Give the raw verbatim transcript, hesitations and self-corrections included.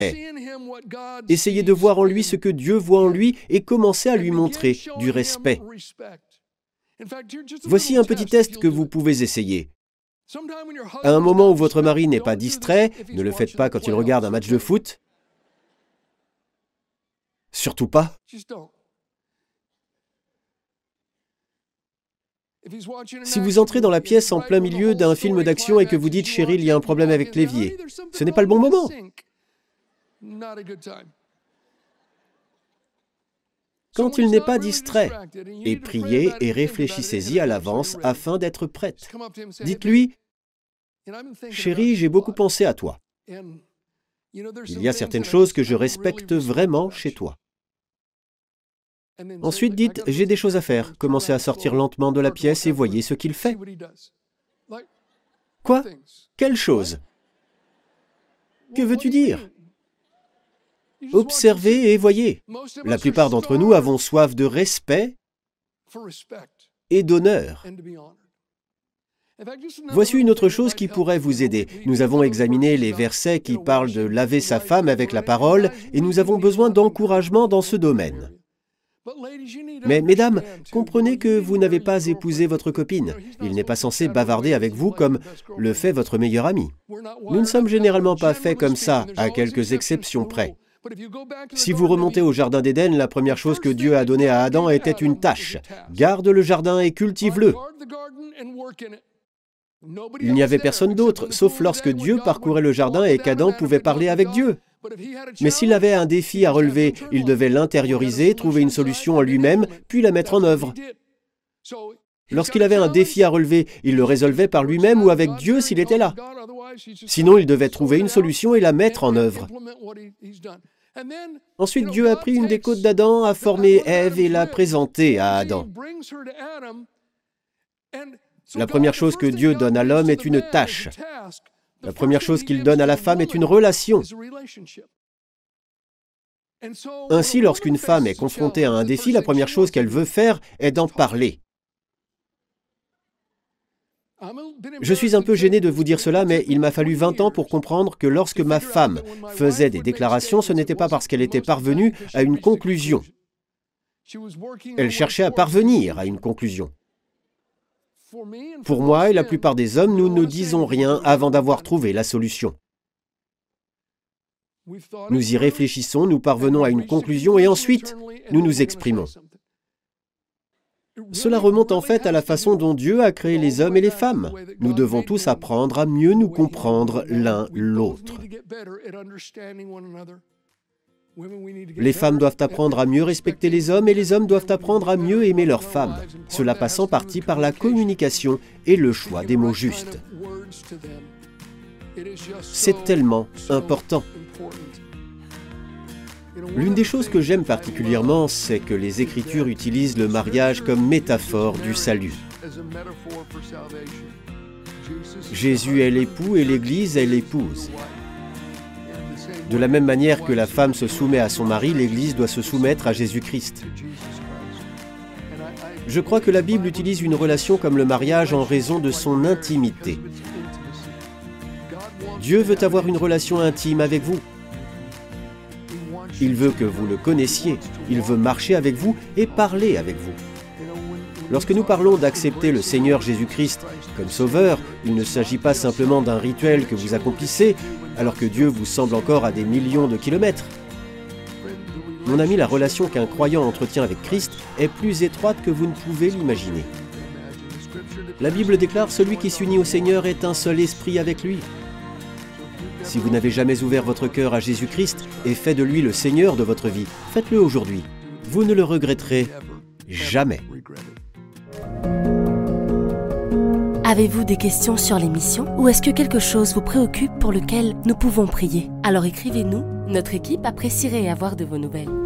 Essayez de voir en lui ce que Dieu voit en lui et commencez à lui montrer du respect. Voici un petit test que vous pouvez essayer. À un moment où votre mari n'est pas distrait, ne le faites pas quand il regarde un match de foot. Surtout pas. Si vous entrez dans la pièce en plein milieu d'un film d'action et que vous dites « Chérie, il y a un problème avec l'évier », ce n'est pas le bon moment. Quand il n'est pas distrait, et priez et réfléchissez-y à l'avance afin d'être prête. Dites-lui « Chérie, j'ai beaucoup pensé à toi. Il y a certaines choses que je respecte vraiment chez toi. » Ensuite, dites « J'ai des choses à faire. » Commencez à sortir lentement de la pièce et voyez ce qu'il fait. Quoi? Quelle chose? Que veux-tu dire? Observez et voyez. La plupart d'entre nous avons soif de respect et d'honneur. Voici une autre chose qui pourrait vous aider. Nous avons examiné les versets qui parlent de laver sa femme avec la parole et nous avons besoin d'encouragement dans ce domaine. Mais mesdames, comprenez que vous n'avez pas épousé votre copine. Il n'est pas censé bavarder avec vous comme le fait votre meilleur ami. Nous ne sommes généralement pas faits comme ça, à quelques exceptions près. Si vous remontez au jardin d'Éden, la première chose que Dieu a donnée à Adam était une tâche. Garde le jardin et cultive-le. Il n'y avait personne d'autre, sauf lorsque Dieu parcourait le jardin et qu'Adam pouvait parler avec Dieu. Mais s'il avait un défi à relever, il devait l'intérioriser, trouver une solution en lui-même, puis la mettre en œuvre. Lorsqu'il avait un défi à relever, il le résolvait par lui-même ou avec Dieu s'il était là. Sinon, il devait trouver une solution et la mettre en œuvre. Ensuite, Dieu a pris une des côtes d'Adam, a formé Ève et l'a présentée à Adam. La première chose que Dieu donne à l'homme est une tâche. La première chose qu'il donne à la femme est une relation. Ainsi, lorsqu'une femme est confrontée à un défi, la première chose qu'elle veut faire est d'en parler. Je suis un peu gêné de vous dire cela, mais il m'a fallu vingt ans pour comprendre que lorsque ma femme faisait des déclarations, ce n'était pas parce qu'elle était parvenue à une conclusion. Elle cherchait à parvenir à une conclusion. Pour moi et la plupart des hommes, nous ne disons rien avant d'avoir trouvé la solution. Nous y réfléchissons, nous parvenons à une conclusion et ensuite, nous nous exprimons. Cela remonte en fait à la façon dont Dieu a créé les hommes et les femmes. Nous devons tous apprendre à mieux nous comprendre l'un l'autre. Les femmes doivent apprendre à mieux respecter les hommes et les hommes doivent apprendre à mieux aimer leurs femmes, cela passe en partie par la communication et le choix des mots justes. C'est tellement important. L'une des choses que j'aime particulièrement, c'est que les Écritures utilisent le mariage comme métaphore du salut. Jésus est l'époux et l'Église est l'épouse. De la même manière que la femme se soumet à son mari, l'Église doit se soumettre à Jésus-Christ. Je crois que la Bible utilise une relation comme le mariage en raison de son intimité. Dieu veut avoir une relation intime avec vous. Il veut que vous le connaissiez, il veut marcher avec vous et parler avec vous. Lorsque nous parlons d'accepter le Seigneur Jésus-Christ comme sauveur, il ne s'agit pas simplement d'un rituel que vous accomplissez, alors que Dieu vous semble encore à des millions de kilomètres. Mon ami, la relation qu'un croyant entretient avec Christ est plus étroite que vous ne pouvez l'imaginer. La Bible déclare « Celui qui s'unit au Seigneur est un seul esprit avec lui ». Si vous n'avez jamais ouvert votre cœur à Jésus-Christ et fait de lui le Seigneur de votre vie, faites-le aujourd'hui. Vous ne le regretterez jamais. Avez-vous des questions sur l'émission ou est-ce que quelque chose vous préoccupe pour lequel nous pouvons prier? Alors écrivez-nous, notre équipe apprécierait avoir de vos nouvelles.